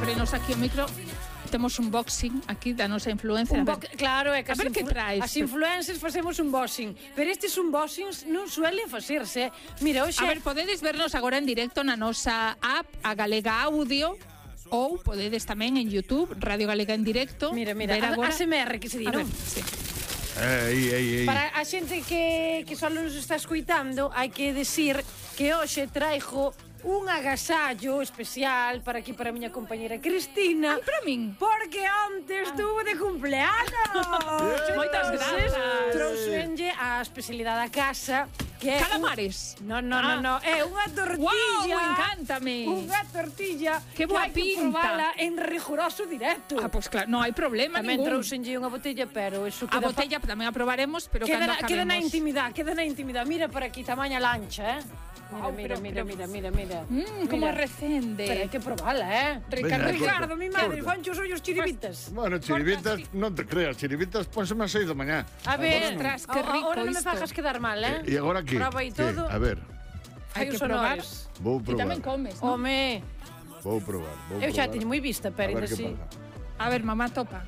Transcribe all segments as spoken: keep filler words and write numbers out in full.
abrenos aquí o micro. Temos un boxing aquí da nosa influencer. Un bo claro, é que a ver que traes. As influencers facemos un boxing, pero estes un boxing non suelen facerse. Mira, hoxe... A ver, podedes vernos agora en directo na nosa app, a Galega Audio, ou podedes tamén en YouTube, Radio Galega en directo. Mira, mira, a, agora... A S M R que se di, non? Sí. Ei, ei, ei. Para a xente que, que só nos está escoitando, hai que decir que hoxe traigo un agasallo especial para aquí para a miña compañera Cristina. Ai, para min. Porque antes estuvo de cumpleanos. Moitas grazas. Trouxenlle a especialidade da casa, que é calamares. Un... No, no, no, no, é unha tortilla. Wow, encántame. Unha tortilla que boa que hai que probarla en riguroso directo. Ah, pois pues claro, non hai problema tamén ningún. Tamén trouxenlle unha botella, pero eso queda... A botella tamén a probaremos, pero queda, cando acabemos. Queda na intimidade, queda na intimidade. Mira por aquí, tamaña lancha, eh? Mira, oh, mira, pero, mira, pero... mira, mira, mira. Mmm, como recende. Pero hai que probarla, eh? Ricardo, Venga, Ricardo, mi madre, corta. fancho os ollos chiribitas. Bueno, chiribitas, non te creas, chiribitas pónseme a seis da mañá. A ver, ostras, que rico ahora non me isto. fajas quedar mal, eh? E agora aquí? Proba aí todo. A ver, Hai Fai que os probar. honores. vou E probar. tamén comes, non? Home, Vou probar, vou eu xa probar. teño moi vista, pero A ver ainda que así. pasa. A ver, mamá, topa.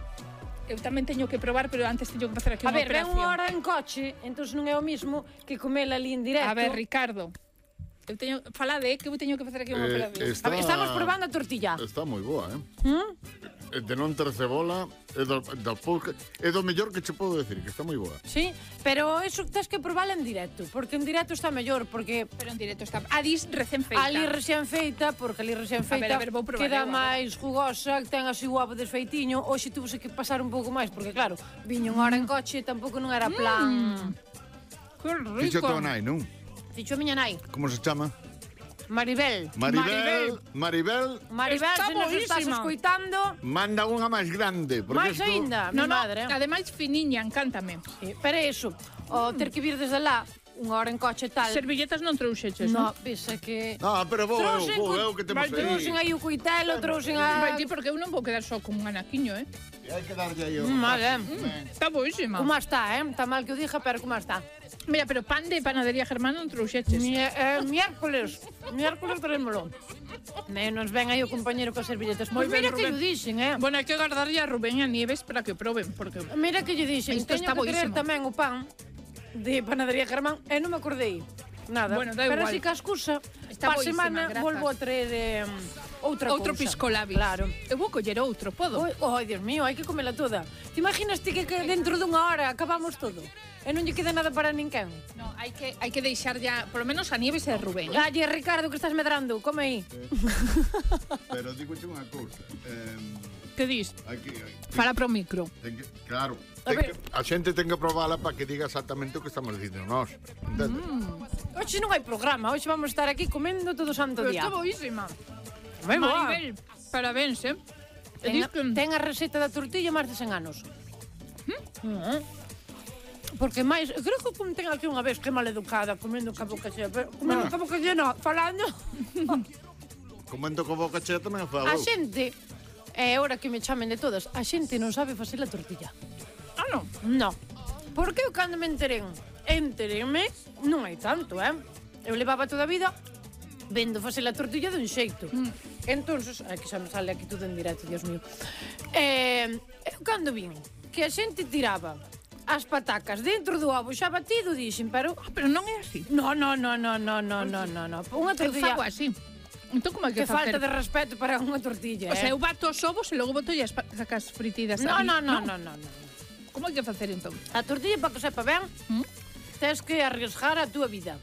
Eu tamén teño que probar, pero antes teño que facer aquí A unha ver, ven operación. unha hora en coche, entón non é o mismo que comela ali en directo. A ver, Ricardo. Eu teño, falade, que eu teño que facer aquí unha Eh, operación. está- A ver, estamos probando a tortilla. Está moi boa, eh? ¿Mm? De non ter cebola, é do, do, pouca, é do mellor que che podo decir, que está moi boa. Sí, pero eso tens que probarla en directo, porque en directo está mellor, porque Pero en directo está... Adis recén feita. ali recién feita, porque ali recién A ver, feita a ver, vou probar queda eu, a ver. máis jugosa, ten así o abo desfeitiño. Hoxe tuvose que pasar un pouco máis, porque claro, viño unha hora en coche, tampouco non era plan. Que Fixo rico. tua nai, non? Dixo a miña nai, Como se chama? Maribel. Maribel. Maribel, Maribel, Está se nos estás boísima. escoitando, manda unha máis grande. Porque máis isto- aínda, No, mi no, madre. ademais finiña, encántame. Sí, pero é iso, o ter que vir desde lá, unha hora en coche e tal. Servilletas non trouxeches, No, non? pensa que... Ah, pero vou eu, Trouxen vou cu- eu que temos Trouxen aí. aí o cuitelo, trouxen a... Vai ti, porque eu non vou quedar só con un anaquiño, eh? E hai que darlle aí o... Mm, Vale, Está boísima. como está, eh? Está mal que o diga, pero como está. Mira, pero pan de panadería Germán non trouxeches. Mi, eh, miércoles, miércoles traémolo. Me nos ven aí o compañero con servilletas. Moi Pois ben, mira que Rubén. lle dixen, eh? Bueno, hai que guardarlle a Rubén e a Nieves para que o proben, porque... Mira que lle dixen, Isto teño está que querer boísimo. tamén o pan de panadería Germán e non me acordei. Nada. Bueno, da pero igual. así que a excusa, Está pa boísima, semana grazas. volvo a traer eh, outra Outro cousa. piscolabis. Claro. Eu vou coller outro, podo? Oi, oi, Dios mío, hai que comela toda. Te imaginas ti que, que dentro dunha hora acabamos todo? E non lle queda nada para ninguén? No, hai que hai que deixar ya, por lo menos a Nieves e a Rubén. Eh? Dalle, Ricardo, que estás medrando, come aí. Pero digo unha cousa. Eh, Que dis? hai que, hai, Fala pro micro. ten que, claro, A ten ver. que, a xente ten que probala para que diga exactamente o que estamos dicindo nós. Entende? Mm. Hoxe non hai programa, hoxe vamos estar aquí comendo todo o santo Pero día. está boísima. Moi boa. Maribel, parabéns, eh? E Ten, dis que... ten a receta da tortilla máis de cen anos. Mm. Porque máis, creo que ten aquí unha vez que mal educada comendo ca boca chea, pero comendo Ah. ca boca chea, no, falando. Comendo co boca chea tamén fago. A xente, é hora que me chamen de todas, a xente non sabe facer a tortilla. Ah, non. No. Porque eu cando me enteren, enterenme, non hai tanto, eh? Eu levaba toda a vida vendo facer a tortilla dun xeito. Mm. Entonces, aquí xa me sale aquí todo en directo, Dios mío. Eh, eu cando vin que a xente tiraba as patacas dentro do ovo xa batido, dixen, pero... Ah, pero non é así. No, no, no, no, no, no, no, no, no. Unha Eu tortilla... fago así. Entón, como hai que, Que facer? falta de respeto para unha tortilla, O sea, eh? eu bato os ovos e logo boto as patacas fritidas No, ali. no, no, no, no, no. Como hai que facer entón? A tortilla, para que sepa ben, Mm? tens que arriesgar a túa vida.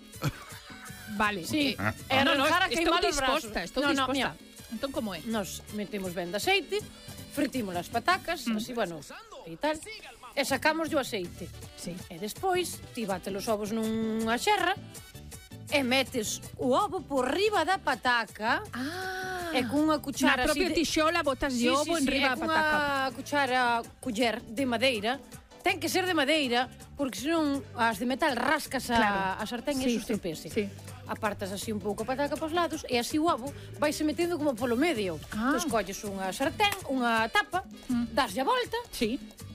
Vale. Sí, eh, e no, no, arranjar a estou queimar os disposta, brazos. estou No, no, disposta. mira. Entón, como é? Nos metemos ben de aceite, fritimos as patacas, Mm. así, bueno, e tal, e sacamos o aceite. Sí. E despois, ti bate os ovos nunha xerra, e metes o ovo por riba da pataca, Ah. e cunha Na cuchara propia así de... tixola botas de Sí, ovo sí, en sí, riba e da pataca. cunha cuchara, culler de madeira. Ten que ser de madeira, porque senón as de metal rascas a, Claro. a sartén e Sí, eso sí, estropese. sí. Apartas así un pouco a pataca pos lados e así o ovo vaise metendo como polo medio. Ah. Entón colles unha sartén, unha tapa, Mm. daslle a volta Sí.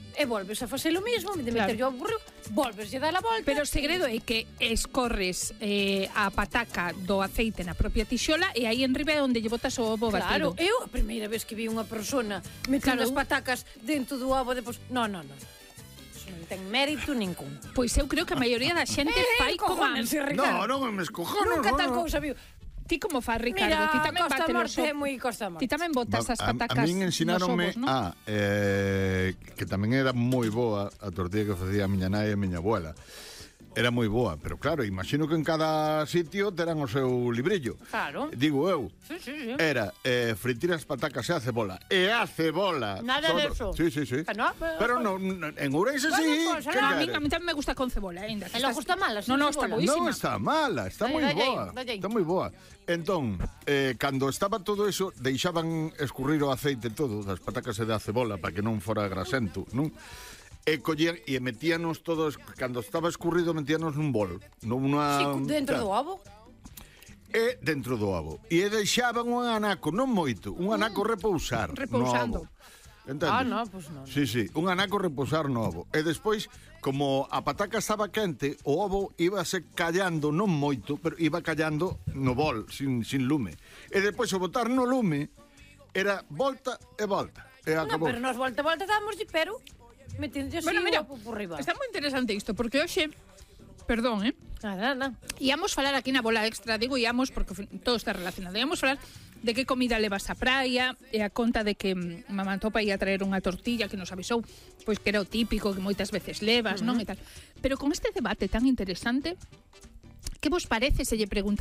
e volves a facer o mismo, de meterlo ao burro, volves a dar a volta. Pero o segredo é que escorres eh, a pataca do aceite na propia tixola e aí enriba é onde lle botas o ovo Claro, batido. eu a primeira vez que vi unha persona metendo Claro. as patacas dentro do ovo, depois, no, no, no. Eso non ten mérito ningún. Pois eu creo que a maioría da xente fai como a... cojones, No, Ricardo. non me escojones. Nunca tal no. cousa viu. Ti como faz, Ricardo? Mira, Ti tamén Costa bate los Morte é moi Costa Morte. Ti tamén botas as a, patacas a min ensináronme nos ovos, non? a eh, que tamén era moi boa a tortilla que facía a miña nai e a miña abuela. Era moi boa, pero claro, imagino que en cada sitio terán o seu librillo. Claro. Digo eu, Sí, sí, sí. era eh, fritir as patacas e a cebola. E a cebola. Nada todo. de eso. Sí, sí, sí. Que no, pero no, en Ourense Bueno, sí. pues, ¿qué a A mí, queres? a mí tamén me gusta con cebola, eh, ainda. que E logo está mala, sin No, no, está cebola. boísima. Non está mala, está Dalle, moi dalle, boa. dalle. Está moi boa. Entón, eh, cando estaba todo eso, deixaban escurrir o aceite todo, das patacas e da cebola, para que non fora grasento, non? E collían e metíanos todos, cando estaba escurrido, metíanos nun bol, nunha... Sí, dentro do ovo. E dentro do ovo. E deixaban un anaco, non moito, un anaco repousar Repousando. no ovo. Entendes? Ah, no, pues no. Sí, sí, un anaco repousar no ovo. E despois, como a pataca estaba quente, o ovo íbase callando, non moito, pero iba callando no bol, sin, sin lume. E despois, o botar no lume, era volta e volta. E No, acabou. pero nos volta a volta damos, pero metendo así Bueno, mira, o ovo por riba. está moi interesante isto, porque hoxe, perdón, eh, Nada, nada. íamos falar aquí na bola extra, digo íamos porque todo está relacionado, íamos falar de que comida levas á praia e a conta de que mm, mamá Topa ia traer unha tortilla que nos avisou pois que era o típico que moitas veces levas, uh -huh. non e tal. Pero con este debate tan interesante, que vos parece se lle pregunta